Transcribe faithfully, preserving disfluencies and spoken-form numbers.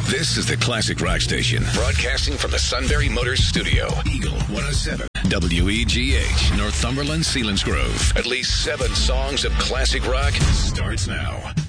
This is the Classic Rock Station, broadcasting from the Sunbury Motors Studio. Eagle one oh seven. W E G H, Northumberland, Selinsgrove. At least seven songs of classic rock starts now.